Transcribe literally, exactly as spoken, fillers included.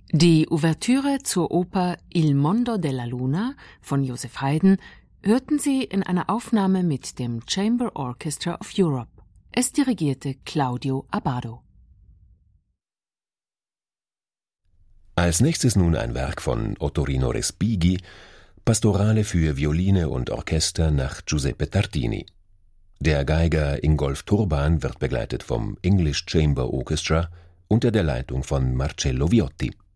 Die Ouvertüre zur Oper Il Mondo della Luna von Joseph Haydn hörten Sie in einer Aufnahme mit dem Chamber Orchestra of Europe. Es dirigierte Claudio Abbado. Als nächstes nun ein Werk von Ottorino Respighi, Pastorale für Violine und Orchester nach Giuseppe Tartini. Der Geiger Ingolf Turban wird begleitet vom English Chamber Orchestra unter der Leitung von Marcello Viotti.